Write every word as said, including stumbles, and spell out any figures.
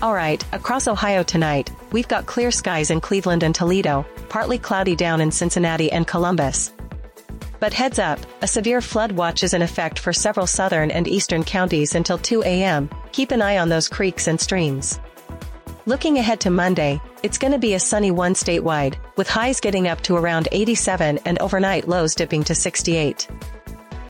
Alright, across Ohio tonight, we've got clear skies in Cleveland and Toledo, partly cloudy down in Cincinnati and Columbus. But heads up, a severe flood watch is in effect for several southern and eastern counties until two a m Keep an eye on those creeks and streams. Looking ahead to Monday, it's gonna be a sunny one statewide, with highs getting up to around eighty-seven and overnight lows dipping to sixty-eight.